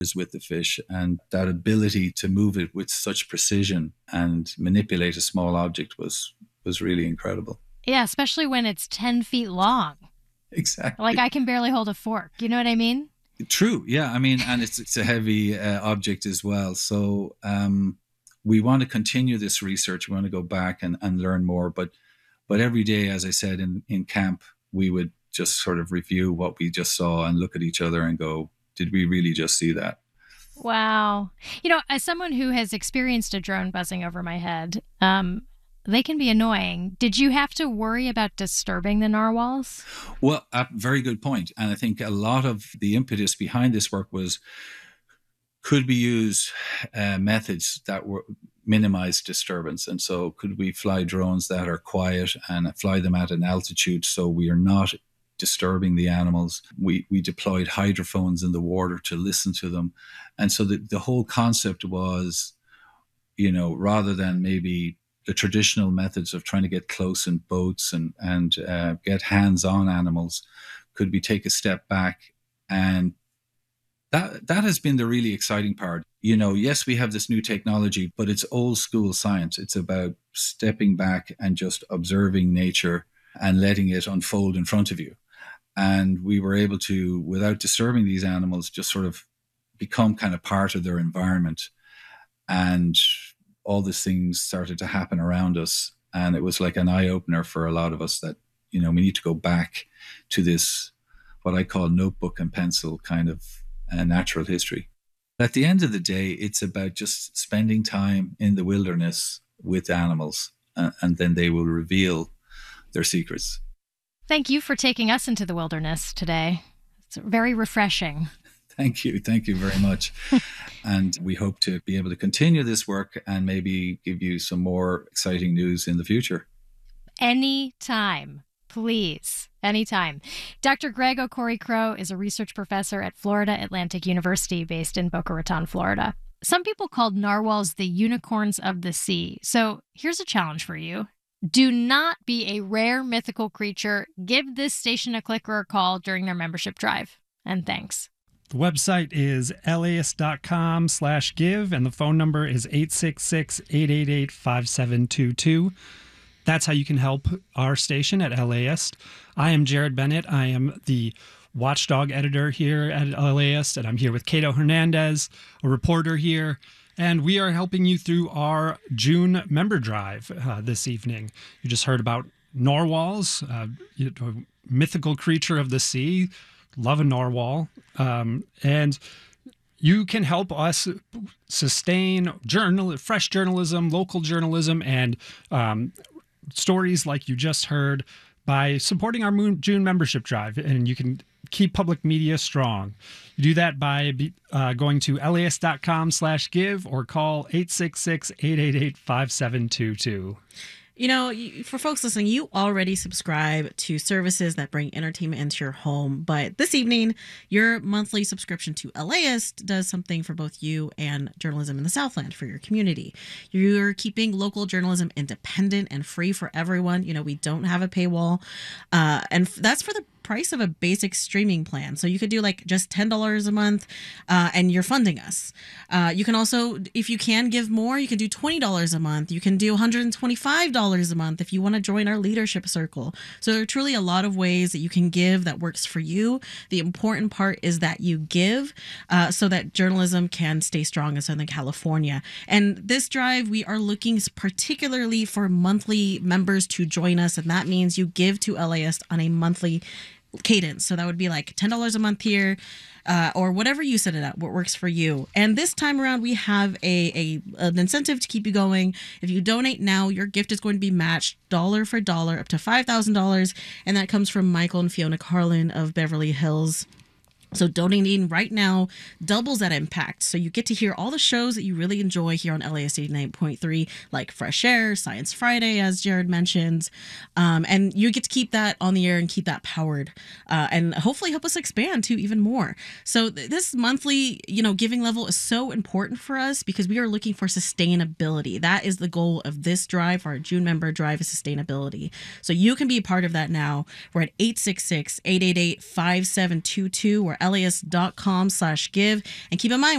is with the fish, and that ability to move it with such precision and manipulate a small object was really incredible. Yeah, especially when it's 10 feet long. Exactly. Like I can barely hold a fork. You know what I mean? True. Yeah. I mean, and it's a heavy object as well. So we want to continue this research. We want to go back and learn more. But every day, as I said, in camp, we would just sort of review what we just saw and look at each other and go, did we really just see that? Wow. As someone who has experienced a drone buzzing over my head, they can be annoying. Did you have to worry about disturbing the narwhals? Well, a very good point. And I think a lot of the impetus behind this work was, could we use methods that were minimize disturbance? And so could we fly drones that are quiet and fly them at an altitude so we are not disturbing the animals? We deployed hydrophones in the water to listen to them. And so the whole concept was, rather than maybe the traditional methods of trying to get close in boats and get hands-on animals, could we take a step back? And that has been the really exciting part. Yes, we have this new technology, but it's old school science. It's about stepping back and just observing nature and letting it unfold in front of you. And we were able to, without disturbing these animals, just sort of become kind of part of their environment. And all these things started to happen around us. And it was like an eye-opener for a lot of us that, we need to go back to this, what I call notebook and pencil kind of natural history. At the end of the day, it's about just spending time in the wilderness with animals, and then they will reveal their secrets. Thank you for taking us into the wilderness today. It's very refreshing. Thank you. Thank you very much. And we hope to be able to continue this work and maybe give you some more exciting news in the future. Anytime. Please, anytime. Dr. Greg Okori-Crowe is a research professor at Florida Atlantic University based in Boca Raton, Florida. Some people called narwhals the unicorns of the sea. So here's a challenge for you. Do not be a rare mythical creature. Give this station a click or a call during their membership drive. And thanks. The website is laist.com/give, and the phone number is 866-888-5722. That's how you can help our station at LAist. I am Jared Bennett. I am the watchdog editor here at LAist, and I'm here with Cato Hernandez, a reporter here. And we are helping you through our June member drive this evening. You just heard about narwhals, a mythical creature of the sea. Love a narwhal. And you can help us sustain fresh journalism, local journalism, and stories like you just heard by supporting our June membership drive. And you can keep public media strong. You do that by going to laist.com/give or call 866-888-5722. For folks listening, you already subscribe to services that bring entertainment into your home. But this evening, your monthly subscription to LAist does something for both you and journalism in the Southland, for your community. You're keeping local journalism independent and free for everyone. We don't have a paywall. And that's for the price of a basic streaming plan. So you could do like just $10 a month and you're funding us. You can also, if you can give more, you can do $20 a month. You can do $125 a month if you want to join our leadership circle. So there are truly a lot of ways that you can give that works for you. The important part is that you give so that journalism can stay strong in Southern California. And this drive, we are looking particularly for monthly members to join us. And that means you give to LAist on a monthly cadence. So that would be like $10 a month here, or whatever you set it at, what works for you. And this time around, we have an incentive to keep you going. If you donate now, your gift is going to be matched dollar for dollar up to $5,000. And that comes from Michael and Fiona Carlin of Beverly Hills. So donating right now doubles that impact. So you get to hear all the shows that you really enjoy here on LAist 89.3, like Fresh Air, Science Friday, as Jared mentions. And you get to keep that on the air and keep that powered, and hopefully help us expand to even more. So this monthly, giving level is so important for us because we are looking for sustainability. That is the goal of this drive. Our June member drive is sustainability. So you can be a part of that now. We're at 866-888-5722. We're LAist.com/give. And keep in mind,